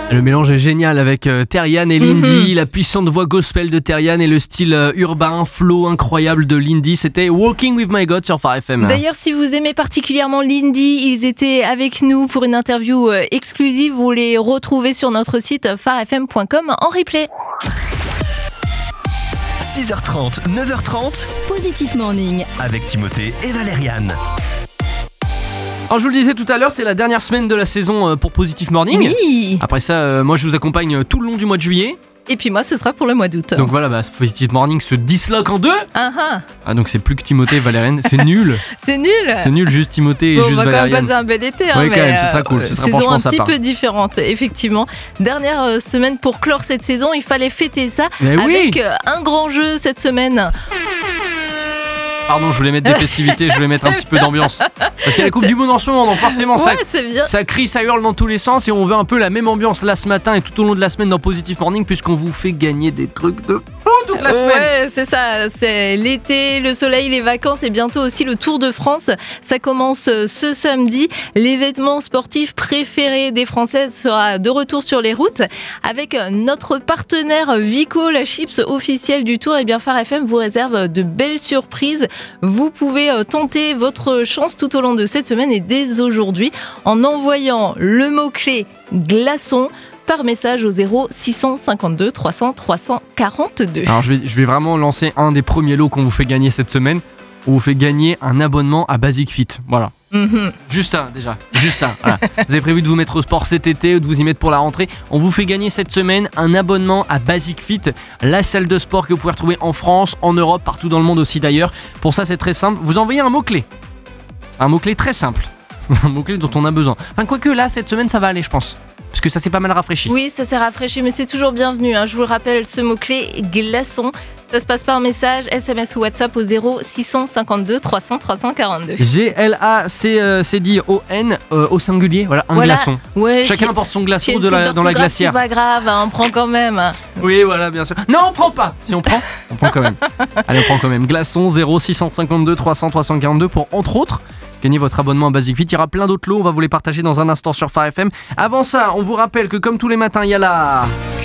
Le mélange est génial avec Terrian et Lindy, la puissante voix gospel de Terrian et le style urbain, flow incroyable de Lindy. C'était Walking with My God sur Phare FM. D'ailleurs, si vous aimez particulièrement Lindy, ils étaient avec nous pour une interview exclusive. Vous les retrouvez sur notre site pharefm.com en replay. 6h30, 9h30, Positif Morning. avec Timothée et Valériane. Alors je vous le disais tout à l'heure, c'est la dernière semaine de la saison pour Positif Morning. Oui. Après ça, moi je vous accompagne tout le long du mois de juillet. Et puis moi, ce sera pour le mois d'août. Donc voilà, Positif Morning se disloque en deux. Ah donc c'est plus que Timothée et Valériane, c'est nul. C'est nul. C'est nul, juste Timothée et Bon, juste on va quand même Valériane. passer un bel été. Ouais, mais quand même, ce sera cool. Ce sera saison franchement un sympa. petit peu différente, effectivement. Dernière semaine pour clore cette saison, il fallait fêter ça Mais oui. avec un grand jeu cette semaine. Pardon, je voulais mettre des festivités, je voulais mettre un petit peu d'ambiance. Parce qu'il y a la Coupe du Monde en ce moment, donc forcément Ouais, c'est bien. ça crie, ça hurle dans tous les sens et on veut un peu la même ambiance là ce matin et tout au long de la semaine dans Positive Morning puisqu'on vous fait gagner des trucs de fou toute la semaine. Ouais, c'est ça. C'est l'été, le soleil, les vacances et bientôt aussi le Tour de France. Ça commence ce samedi. L'événement sportif préféré des Français sera de retour sur les routes avec notre partenaire Vico, la chips officielle du Tour. Et bien Phare FM vous réserve de belles surprises. Vous pouvez tenter votre chance tout au long de cette semaine et dès aujourd'hui en envoyant le mot-clé glaçon par message au 0652 300 342. Alors je vais vraiment lancer un des premiers lots qu'on vous fait gagner cette semaine. On vous fait gagner un abonnement à Basic Fit. Voilà. Juste ça déjà, juste ça. Voilà. Vous avez prévu de vous mettre au sport cet été ou de vous y mettre pour la rentrée. On vous fait gagner cette semaine un abonnement à Basic Fit, la salle de sport que vous pouvez retrouver en France, en Europe, partout dans le monde aussi d'ailleurs. Pour ça c'est très simple, vous envoyez un mot-clé. Un mot-clé très simple. Un mot-clé dont on a besoin. Enfin quoique là cette semaine ça va aller je pense. Parce que ça s'est pas mal rafraîchi. Oui, ça s'est rafraîchi, mais c'est toujours bienvenu. Je vous le rappelle, ce mot-clé glaçon, ça se passe par message, SMS ou WhatsApp au 0652 300 342. G-L-A-C-D-O-N au singulier, voilà, un glaçon. Ouais, Chacun apporte son glaçon s'il y a une faute dans la d'orthographe, glacière. C'est pas grave, on prend quand même. Oui, voilà, bien sûr. Non, on prend pas. Si on prend quand même. Allez, on prend quand même. Glaçon 0652 300 342 pour, entre autres, gagner votre abonnement à Basic Fit. Il y aura plein d'autres lots, on va vous les partager dans un instant sur Phare FM. Avant ça, on vous rappelle que comme tous les matins, il y a la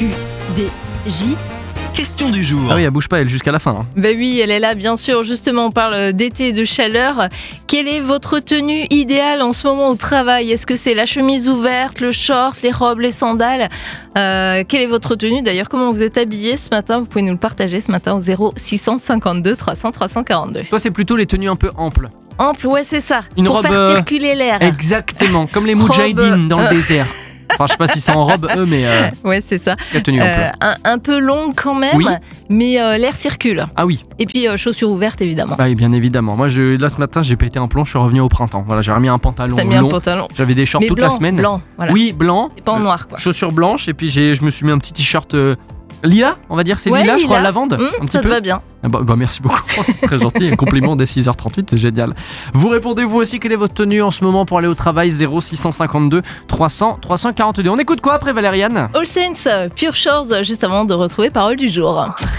QDJ. Question du jour. Ah oui, elle bouge pas, elle, jusqu'à la fin. Hein. Ben oui, elle est là, bien sûr. Justement, on parle d'été et de chaleur. Quelle est votre tenue idéale en ce moment au travail ? Est-ce que c'est la chemise ouverte, le short, les robes, les sandales ? Quelle est votre tenue ? D'ailleurs, comment vous êtes habillé ce matin ? Vous pouvez nous le partager ce matin au 0652 300 342. Toi, c'est plutôt les tenues un peu amples. Ample, ouais, c'est ça. Une pour robe, faire circuler l'air. Exactement, comme les Moudjahidines dans le désert. Enfin, je sais pas si c'est en robe, eux, mais ouais, c'est ça. la tenue ample. Un peu longue quand même, Oui. mais l'air circule. Ah oui. Et puis chaussures ouvertes, évidemment. Bah oui, bien évidemment. Moi, là, ce matin, j'ai pété un plomb, je suis revenu au printemps. Voilà, j'ai remis un pantalon T'as mis long. un pantalon. J'avais des shorts Mais toute blanc, la semaine. blanc, voilà. Oui, blanc. Et pas en noir, quoi. Chaussures blanches, et puis je me suis mis un petit t-shirt lilas, on va dire, c'est Ouais, lilas, je crois, lilas. lavande. Un petit Ça te peu. va bien. Ah bah, merci beaucoup, c'est très gentil. Un compliment dès 6h38, c'est génial. Vous répondez vous aussi, quelle est votre tenue en ce moment pour aller au travail ? 0652 300 342. On écoute quoi après, Valériane ? All Saints, Pure Shores, juste avant de retrouver Parole du jour.